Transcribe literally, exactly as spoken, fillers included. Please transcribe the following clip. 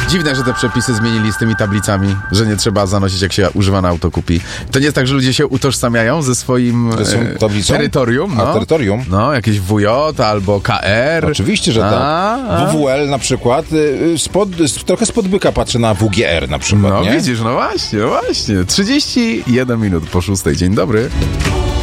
Dziwne, że te przepisy zmienili z tymi tablicami, że nie trzeba zanosić, jak się używane auto kupi. To nie jest tak, że ludzie się utożsamiają ze swoim e, terytorium? No. A terytorium? No, jakieś W J albo K R. Oczywiście, że a, tak. A. W W L na przykład, spod, trochę spod byka patrzę na W G R na przykład, No nie? widzisz, no właśnie, no właśnie. trzydzieści jeden minut po szóstej. Dzień dobry.